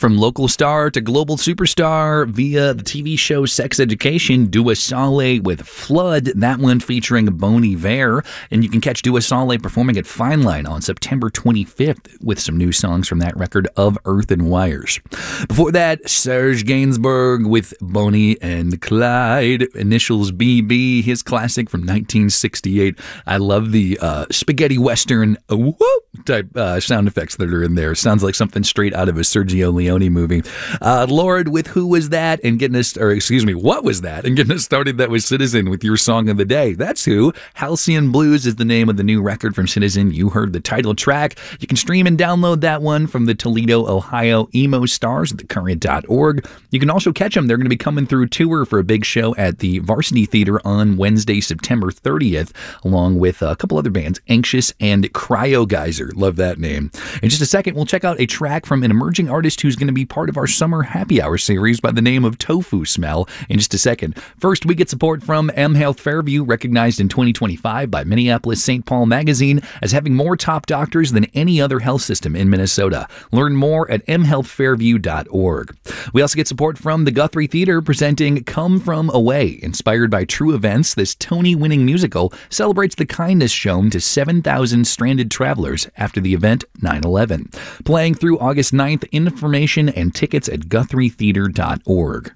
From local star to global superstar via the TV show Sex Education, Dua Saleh with Flood, that one featuring Bon Iver. And you can catch Dua Saleh performing at Fine Line on September 25th with some new songs from that record Of Earth and Wires. Before that, Serge Gainsbourg with Bonnie and Clyde, initials BB, his classic from 1968. I love the spaghetti western whoop type sound effects that are in there. Sounds like something straight out of a Sergio Leone movie. Lorde with Who Was That? And getting us, or excuse me, What Was That? And getting us started, that was Citizen with your song of the day. That's who. Halcyon Blues is the name of the new record from Citizen. You heard the title track. You can stream and download that one from the Toledo, Ohio emo stars at thecurrent.org. You can also catch them. They're going to be coming through tour for a big show at the Varsity Theater on Wednesday, September 30th, along with a couple other bands, Anxious and Cryogeyser. Love that name. In just a second, we'll check out a track from an emerging artist who's going to be part of our summer happy hour series by the name of Tofu Smell in just a second. First, we get support from M Health Fairview, recognized in 2025 by Minneapolis St. Paul Magazine as having more top doctors than any other health system in Minnesota. Learn more at mhealthfairview.org. We also get support from the Guthrie Theater presenting Come From Away. Inspired by true events, this Tony-winning musical celebrates the kindness shown to 7,000 stranded travelers after the event 9/11. Playing through August 9th, information and tickets at guthrietheater.org.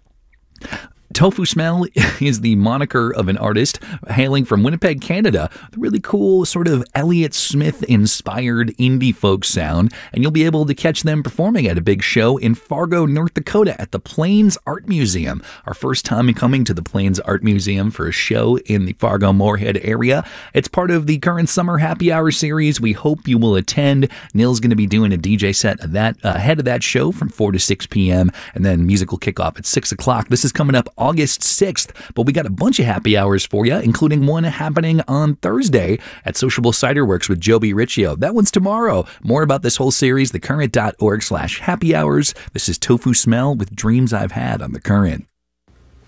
Tofu Smell is the moniker of an artist hailing from Winnipeg, Canada. The really cool sort of Elliott Smith-inspired indie folk sound, and you'll be able to catch them performing at a big show in Fargo, North Dakota at the Plains Art Museum. Our first time coming to the Plains Art Museum for a show in the Fargo-Moorhead area. It's part of the current Summer Happy Hour series. We hope you will attend. Neil's going to be doing a DJ set of that ahead of that show from 4 to 6 p.m., and then musical kickoff at 6 o'clock. This is coming up August 6th, but we got a bunch of happy hours for you, including one happening on Thursday at Sociable Cider Works with Joby Riccio. That one's tomorrow. More about this whole series, thecurrent.org/happy hours. This is Tofu Smell with Dreams I've Had on The Current.